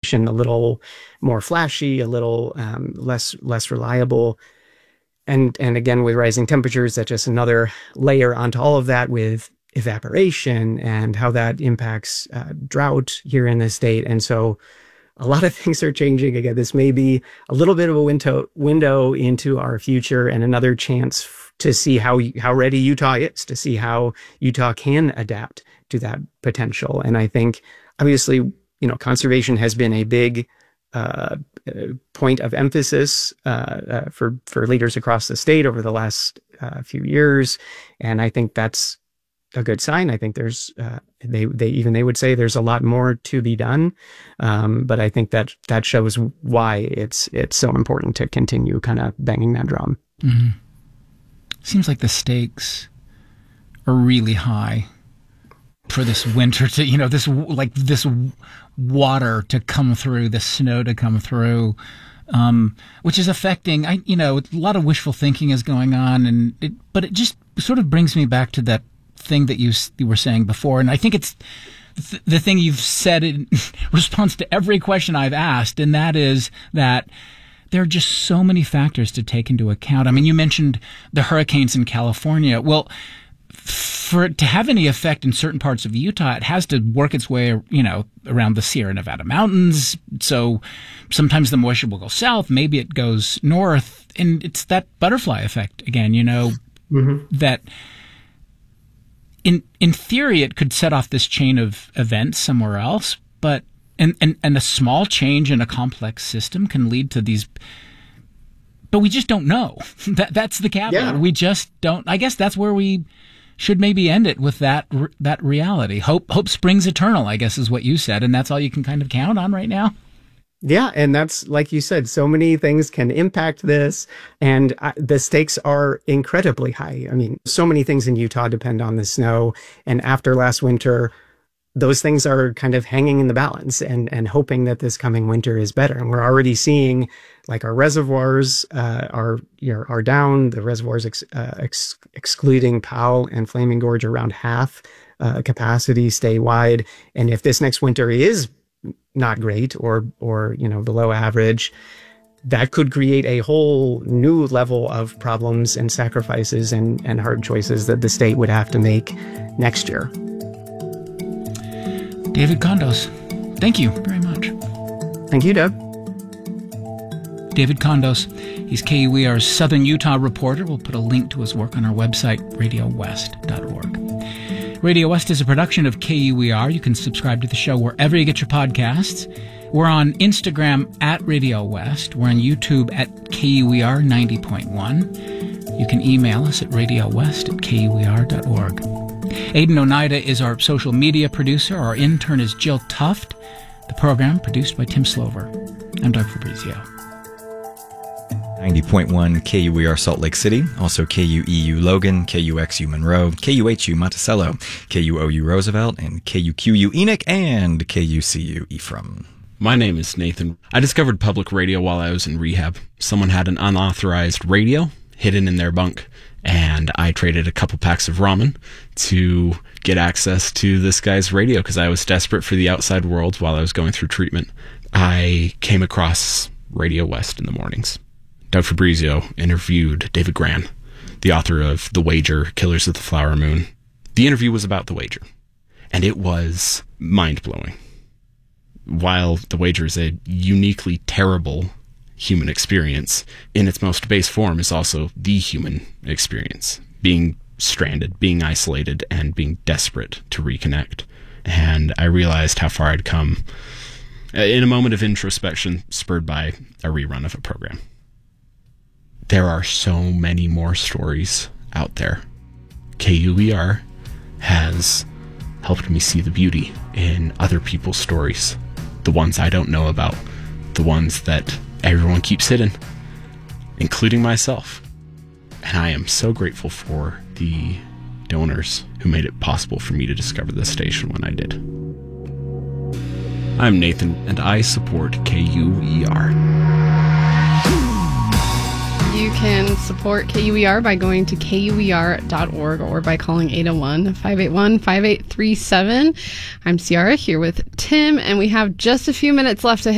station a little more flashy, a little less reliable. And again, with rising temperatures, that's just another layer onto all of that with evaporation and how that impacts drought here in the state. And so a lot of things are changing. Again, this may be a little bit of a window into our future and another chance to see how ready Utah is, to see how Utah can adapt to that potential. And I think, obviously, conservation has been a big point of emphasis for leaders across the state over the last few years. And I think that's a good sign. I think there's they would say there's a lot more to be done, but I think that shows why it's so important to continue kind of banging that drum. Mm-hmm. Seems like the stakes are really high for this winter to this water to come through, the snow to come through, which is affecting. A lot of wishful thinking is going on, but it just sort of brings me back to that thing that you were saying before, and I think it's the thing you've said in response to every question I've asked, and that is that there are just so many factors to take into account. I mean, you mentioned the hurricanes in California. Well, for it to have any effect in certain parts of Utah, it has to work its way, around the Sierra Nevada mountains. So sometimes the moisture will go south, maybe it goes north, and it's that butterfly effect again, mm-hmm. that in theory, it could set off this chain of events somewhere else, but and a small change in a complex system can lead to these. But we just don't know. That's the caveat. Yeah. We just don't. I guess that's where we should maybe end it, with that reality. Hope springs eternal, I guess, is what you said, and that's all you can kind of count on right now. Yeah, and that's, like you said, so many things can impact this, and the stakes are incredibly high. I mean, so many things in Utah depend on the snow, and after last winter, those things are kind of hanging in the balance and hoping that this coming winter is better. And we're already seeing, like, our reservoirs are down. The reservoirs excluding Powell and Flaming Gorge around half capacity statewide. And if this next winter is not great or below average, that could create a whole new level of problems and sacrifices and hard choices that the state would have to make next year. David Condos, thank you very much. Thank you, Doug. David Condos, he's KUER's Southern Utah reporter. We'll put a link to his work on our website, radiowest.org. Radio West is a production of KUER. You can subscribe to the show wherever you get your podcasts. We're on Instagram at Radio West. We're on YouTube at KUER 90.1. You can email us at radiowest@kuer.org. Aidan Oneida is our social media producer. Our intern is Jill Tuft. The program produced by Tim Slover. I'm Doug Fabrizio. 90.1 KUER Salt Lake City, also KUEU Logan, KUXU Monroe, KUHU Monticello, KUOU Roosevelt, and KUQU Enoch, and KUCU Ephraim. My name is Nathan. I discovered public radio while I was in rehab. Someone had an unauthorized radio hidden in their bunk, and I traded a couple packs of ramen to get access to this guy's radio because I was desperate for the outside world while I was going through treatment. I came across Radio West in the mornings. Doug Fabrizio interviewed David Grann, the author of The Wager, Killers of the Flower Moon. The interview was about The Wager, and it was mind-blowing. While The Wager is a uniquely terrible human experience, in its most base form is also the human experience. Being stranded, being isolated, and being desperate to reconnect. And I realized how far I'd come in a moment of introspection spurred by a rerun of a program. There are so many more stories out there. KUER has helped me see the beauty in other people's stories. The ones I don't know about. The ones that everyone keeps hidden, including myself. And I am so grateful for the donors who made it possible for me to discover this station when I did. I'm Nathan, and I support KUER. You can support KUER by going to KUER.org or by calling 801-581-5837. I'm Ciara here with Tim, and we have just a few minutes left ahead.